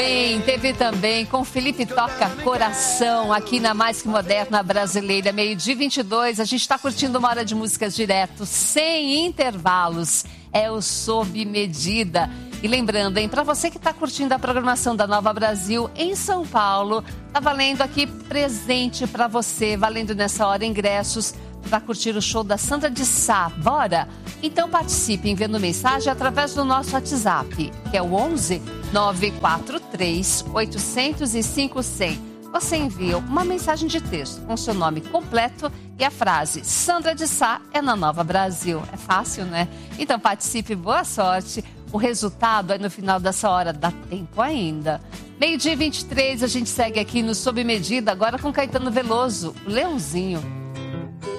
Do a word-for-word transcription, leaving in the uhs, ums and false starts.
bem, teve também com Felipe Toca Coração, aqui na Mais Que Moderna Brasileira, meio-dia vinte e dois. A gente está curtindo uma hora de músicas direto, sem intervalos. É o Sob Medida. E lembrando, hein, para você que está curtindo a programação da Nova Brasil em São Paulo, tá valendo aqui presente para você, valendo nessa hora ingressos para curtir o show da Sandra de Sá. Bora? Então participe enviando mensagem através do nosso WhatsApp, que é o onze nove quatro três oito zero zero cinco zero zero. Você envia uma mensagem de texto com seu nome completo e a frase Sandra de Sá é na Nova Brasil. É fácil, né? Então participe, boa sorte. O resultado é no final dessa hora, dá tempo ainda. Meio-dia vinte e três, a gente segue aqui no Sob Medida, agora com Caetano Veloso, o Leãozinho.